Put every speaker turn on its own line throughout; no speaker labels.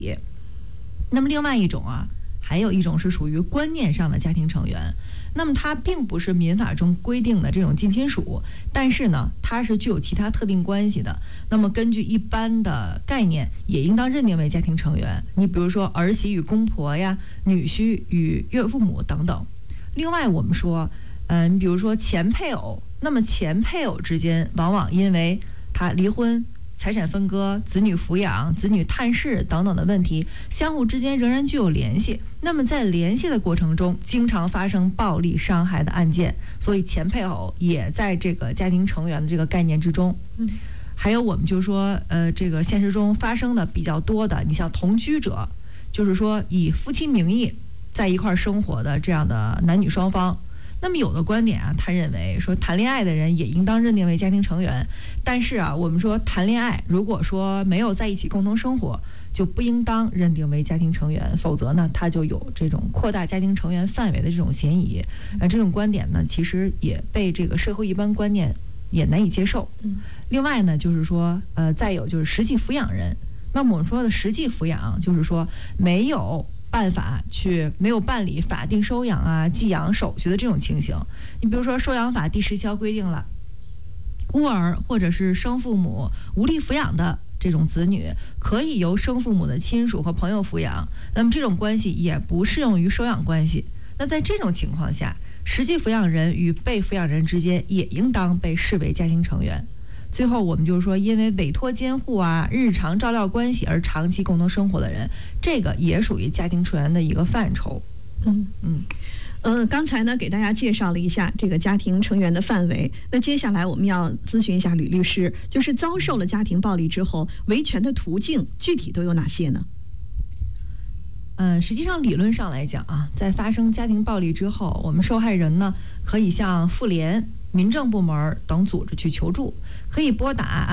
那么另外一种啊，还有一种是属于观念上的家庭成员，那么它并不是民法中规定的这种近亲属，但是呢，它是具有其他特定关系的。那么根据一般的概念，也应当认定为家庭成员。你比如说儿媳与公婆呀，女婿与岳父母等等。另外我们说，你比如说前配偶，那么前配偶之间往往因为他离婚、财产分割、子女抚养、子女探视等等的问题，相互之间仍然具有联系。那么在联系的过程中，经常发生暴力伤害的案件，所以前配偶也在这个家庭成员的这个概念之中。还有我们就说，这个现实中发生的比较多的，你像同居者，就是说以夫妻名义在一块生活的这样的男女双方。那么有的观点啊，他认为说谈恋爱的人也应当认定为家庭成员，但是啊，我们说谈恋爱如果说没有在一起共同生活，就不应当认定为家庭成员，否则呢，他就有这种扩大家庭成员范围的这种嫌疑。这种观点呢，其实也被这个社会一般观念也难以接受。另外呢，就是说，再有就是实际抚养人。那么我们说的实际抚养，就是说没有办理法定收养啊、寄养手续的这种情形。你比如说，收养法第10条规定了，孤儿或者是生父母无力抚养的这种子女，可以由生父母的亲属和朋友抚养。那么这种关系也不适用于收养关系。那在这种情况下，实际抚养人与被抚养人之间也应当被视为家庭成员。最后我们就是说，因为委托监护啊、日常照料关系而长期共同生活的人，这个也属于家庭成员的一个范畴。
刚才呢给大家介绍了一下这个家庭成员的范围。那接下来我们要咨询一下吕律师，就是遭受了家庭暴力之后，维权的途径具体都有哪些呢？
实际上理论上来讲啊，在发生家庭暴力之后，我们受害人呢可以向妇联、民政部门等组织去求助，可以拨打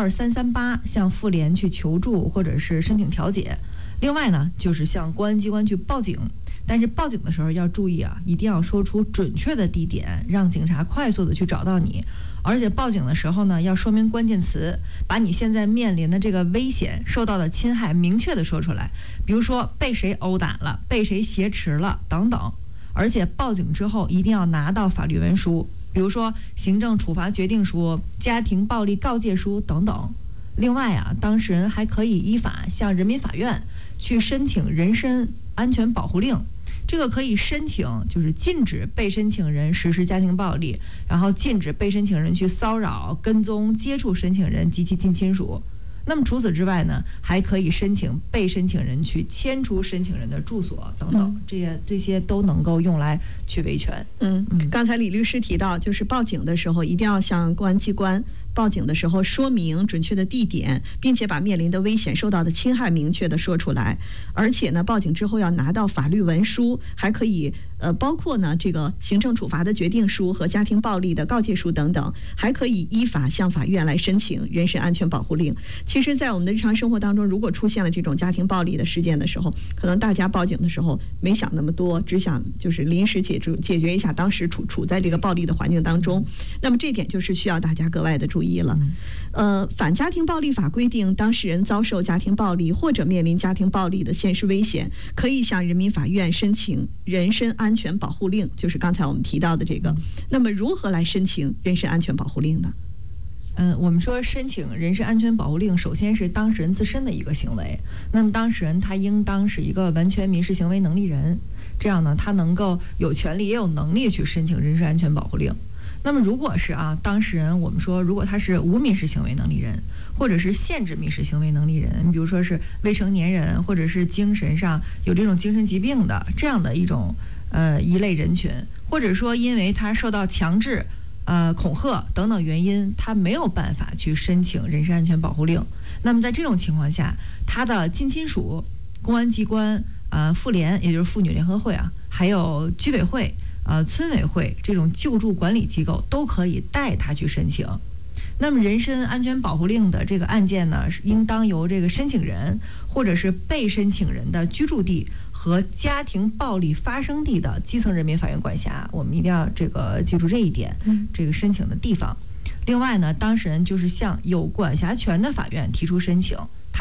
12338向妇联去求助或者是申请调解。另外呢，就是向公安机关去报警，但是报警的时候要注意啊，一定要说出准确的地点，让警察快速的去找到你。而且报警的时候呢，要说明关键词，把你现在面临的这个危险、受到的侵害明确的说出来，比如说被谁殴打了、被谁挟持了等等。而且报警之后一定要拿到法律文书，比如说行政处罚决定书、家庭暴力告诫书等等。另外啊，当事人还可以依法向人民法院去申请人身安全保护令。这个可以申请，就是禁止被申请人实施家庭暴力，然后禁止被申请人去骚扰、跟踪、接触申请人及其近亲属。那么除此之外呢，还可以申请被申请人去迁出申请人的住所等等，这些都能够用来去维权。
刚才李律师提到，就是报警的时候一定要向公安机关报警的时候说明准确的地点，并且把面临的危险、受到的侵害明确的说出来。而且呢，报警之后要拿到法律文书，还可以包括呢这个行政处罚的决定书和家庭暴力的告诫书等等，还可以依法向法院来申请人身安全保护令。其实在我们的日常生活当中，如果出现了这种家庭暴力的事件的时候，可能大家报警的时候没想那么多，只想就是临时解决一下当时处在这个暴力的环境当中。那么这点就是需要大家格外的注意了。反家庭暴力法规定，当事人遭受家庭暴力或者面临家庭暴力的现实危险，可以向人民法院申请人身安全保护令，就是刚才我们提到的这个。那么如何来申请人身安全保护令呢？
我们说申请人身安全保护令，首先是当事人自身的一个行为。那么当事人他应当是一个完全民事行为能力人，这样呢，他能够有权利也有能力去申请人身安全保护令。那么如果是当事人，我们说如果他是无民事行为能力人，或者是限制民事行为能力人，比如说是未成年人，或者是精神上有这种精神疾病的这样的一类人群，或者说因为他受到强制、恐吓等等原因，他没有办法去申请人身安全保护令。那么在这种情况下，他的近亲属、公安机关、妇联，也就是妇女联合会还有居委会、村委会这种救助管理机构都可以代他去申请。那么人身安全保护令的这个案件呢，是应当由这个申请人或者是被申请人的居住地和家庭暴力发生地的基层人民法院管辖。我们一定要记住这一点，这个申请的地方。另外呢，当事人就是向有管辖权的法院提出申请，他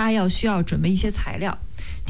他需要准备一些材料。